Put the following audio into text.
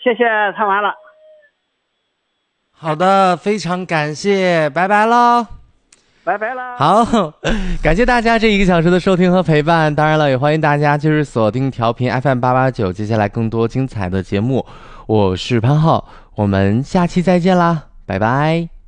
谢谢唱完了。 好的，非常感谢，拜拜喽。 拜拜了。 好，感谢大家这1个小时的收听和陪伴，当然了，也欢迎大家继续锁定调频 FM889，接下来更多精彩的节目。我是潘浩，我们下期再见啦，拜拜。